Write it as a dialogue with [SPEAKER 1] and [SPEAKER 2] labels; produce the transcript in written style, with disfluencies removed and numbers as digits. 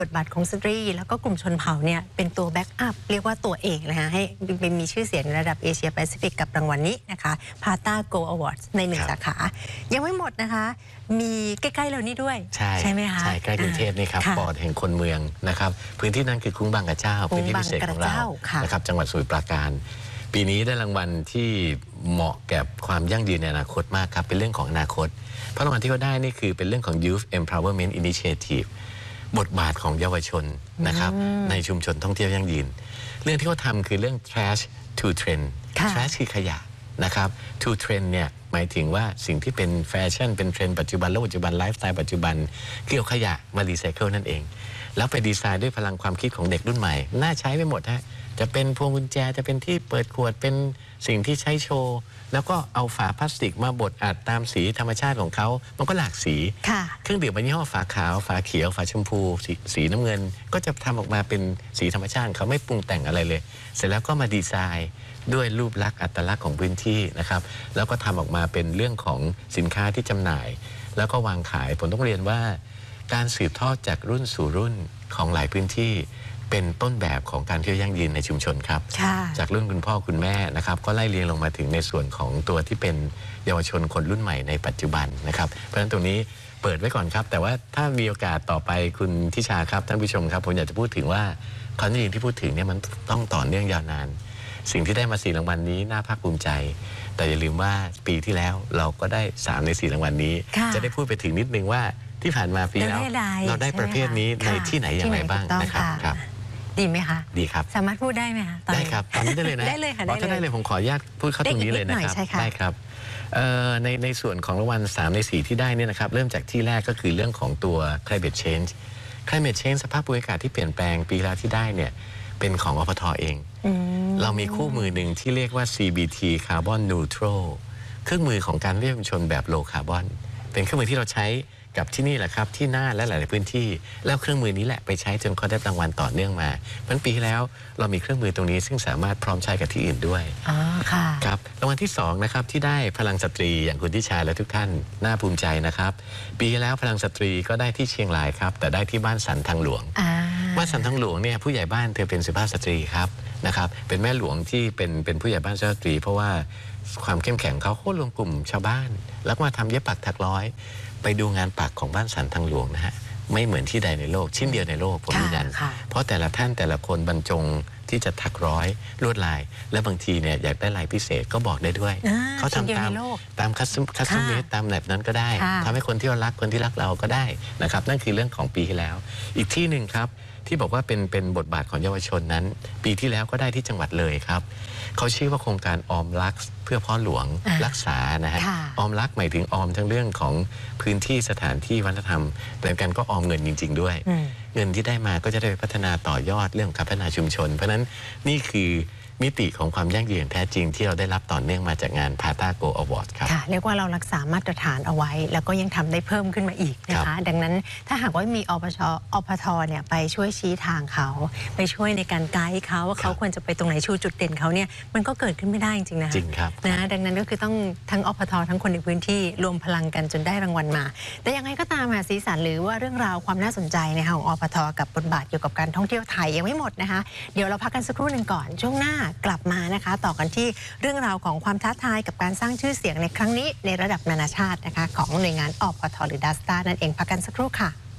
[SPEAKER 1] บทบาทของสตรีแล้วก็กลุ่มชนเผ่าเนี่ยเป็นตัวแบ็กอัพเรียกว่าตัวเอกนะคะให้เป็นมีชื่อเสียงในระดับเอเชียแปซิฟิกกับรางวัลนี้นะคะPATA Gold Awards ใน1สาขายังไม่หมดนะคะมีใกล้ๆเรานี่ด้วยใช่ไหมคะ
[SPEAKER 2] ใช่ใกล้กรุงเทพนี่ครับปอดแห่งคนเมืองนะครับพื้นที่นั้นคือคุ้งบางกระเจ้าพื้นที่พิเศษของเรานะครับจังหวัดสมุทรปราการปีนี้ได้รางวัลที่เหมาะแก่ความยั่งยืนในอนาคตมากครับเป็นเรื่องของอนาคตเพราะรางวัลที่เขาได้นี่คือเป็นเรื่องของ Youth Empowerment Initiative บทบาทของเยาวชนนะครับในชุมชนท่องเที่ยวยั่งยืนเรื่องที่เขาทำคือเรื่อง trash to trend trash คือขยะนะครับ to trend เนี่ยหมายถึงว่าสิ่งที่เป็นแฟชั่นเป็นเทรนด์ปัจจุบันโลกปัจจุบันไลฟ์สไตล์ปัจจุบันคือเอาขยะมารีไซเคิลนั่นเองแล้วไปดีไซน์ด้วยพลังความคิดของเด็กรุ่นใหม่น่าใช้ไปหมดฮะจะเป็นพวงกุญแจจะเป็นที่เปิดขวดเป็นสิ่งที่ใช้โชว์แล้วก็เอาฝาพลาสติกมาบดอัดตามสีธรรมชาติของเขามันก็หลากสีเครื่องดื่มบางยี่ห้อฝาขาวฝาเขียวฝาชมพูสีน้ำเงินก็จะทำออกมาเป็นสีธรรมชาติเขาไม่ปรุงแต่งอะไรเลยเสร็จแล้วก็มาดีไซน์ด้วยรูปลักษณ์อัตลักษณ์ของพื้นที่นะครับแล้วก็ทำออกมาเป็นเรื่องของสินค้าที่จำหน่ายแล้วก็วางขายผมต้องเรียนว่าการสืบทอดจากรุ่นสู่รุ่นของหลายพื้นที่เป็นต้นแบบของการเที่ยวยั่งยืนในชุมชนครับจากรุ่นคุณพ่อคุณแม่นะครับก็ไล่เรียงลงมาถึงในส่วนของตัวที่เป็นเยาวชนคนรุ่นใหม่ในปัจจุบันนะครับเพราะฉะนั้นตรงนี้เปิดไว้ก่อนครับแต่ว่าถ้ามีโอกาสต่อไปคุณทิชาครับท่านผู้ชมครับผมอยากจะพูดถึงว่าความยั่งยืนที่พูดถึงเนี่ยมันต้องต่อเนื่องยาวนานสิ่งที่ได้มา4รางวัลนี้น่าภาคภูมิใจแต่อย่าลืมว่าปีที่แล้วเราก็ได้3ใน4รางวัลนี้จะได้พูดไปถึงนิดนึงว่าที่ผ่านมาปีแล้วเราได้ประเภทนี้ในที่ไหนอย่างไรบ้างนะครับ
[SPEAKER 1] ดีไหมคะ
[SPEAKER 2] ดีครับ
[SPEAKER 1] สามารถพูดได้ไหมคะ
[SPEAKER 2] ได้ครับตอนนี้ได้เลยนะ
[SPEAKER 1] ได้เลยค่ะ
[SPEAKER 2] ถ้าได้เลยผมขออนุญาตพูดเข้าตรงนี้เลยนะครับได้ครับในส่วนของรางวัล3ใน4ที่ได้เนี่ยนะครับเริ่มจากที่แรกก็คือเรื่องของตัว climate change สภาพภูมิอากาศที่เปลี่ยนแปลงปีแล้วที่ได้เนี่ยเป็นของอปท.เองเรามีคู่มือหนึ่งที่เรียกว่า CBT Carbon Neutral เครื่องมือของการเรียกชุมชนแบบ low carbon เป็นเครื่องมือที่เราใช้กับที่นี่แหละครับที่น่านและหลายๆพื้นที่แล้วเครื่องมือนี้แหละไปใช้จนเขาได้รางวัลต่อเนื่องมาเพราะปีที่แล้วเรามีเครื่องมือตรงนี้ซึ่งสามารถพร้อมใช้กับที่อื่นด้วยครับรางวัลที่2นะครับที่ได้พลังสตรีอย่างคุณทิชาและทุกท่านน่าภูมิใจนะครับปีที่แล้วพลังสตรีก็ได้ที่เชียงรายครับแต่ได้ที่บ้านสันทางหลวงบ้านสันทางหลวงเนี่ยผู้ใหญ่บ้านเธอเป็นสุภาพสตรีครับนะครับเป็นแม่หลวงที่เป็นผู้ใหญ่บ้านสุภาพสตรีเพราะว่าความเข้มแข็งเขาโค่นรวมกลุ่มชาวบ้านแล้วมาทำเย็บปักถักร้อยไปดูงานปักของบ้านสันทางหลวงนะฮะไม่เหมือนที่ใดในโลกชิ้นเดียวในโลกผมยืนยันเพราะแต่ละท่านแต่ละคนบรรจงที่จะถักร้อยลวดลายและบางทีเนี่ยอยากได้ลายพิเศษก็บอกได้ด้วยเขาทำตามคัสตอมเมดตามแบบนั้นก็ได้ทำให้คนที่เรารักคนที่รักเราก็ได้นะครับนั่นคือเรื่องของปีที่แล้วอีกที่หนึ่งครับที่บอกว่าเป็นบทบาทของเยาวชนนั้นปีที่แล้วก็ได้ที่จังหวัดเลยครับเขาชื่อว่าโครงการออมรักเพื่อพ่อหลวงรักษานะฮะออมรักหมายถึงออมทั้งเรื่องของพื้นที่สถานที่วัฒนธรรมแต่กันก็ออมเงินจริงๆด้วยเงินที่ได้มาก็จะได้ไปพัฒนาต่อยอดเรื่องการพัฒนาชุมชนเพราะนั้นนี่คือมิติของความยั่งยืนแท้จริงที่เราได้รับต่อเนื่องมาจากงาน PATA Gold Awards ครับ
[SPEAKER 1] เรียกว่าเรารักษามาตรฐานเอาไว้แล้วก็ยังทำได้เพิ่มขึ้นมาอีกนะคะดังนั้นถ้าหากว่ามีอปท.เนี่ยไปช่วยชี้ทางเขาไปช่วยในการไกด์เขาว่าเขาควรจะไปตรงไหนชูจุดเด่นเขาเนี่ยมันก็เกิดขึ้นไม่ได้จริงๆนะคะ
[SPEAKER 2] จริงครับ
[SPEAKER 1] นะดังนั้นก็คือต้องทั้งอปท.ทั้งคนในพื้นที่รวมพลังกันจนได้รางวัลมาแต่ยังไงก็ตามสีสันหรือว่าเรื่องราวความน่าสนใจนะคะของอปท.กับบทบาทเกี่ยวกับการท่องเที่ยวไทยยังไม่หมดนะคะเดี๋ยวเราพักกันสักครู่หนึ่งก่อนช่วงหน้ากลับมานะคะต่อกันที่เรื่องราวของความท้าทายกับการสร้างชื่อเสียงในครั้งนี้ในระดับนานาชาตินะคะของหน่วยงานอปท.หรือดัสต้านั่นเองพักกันสักครู่ค่ะ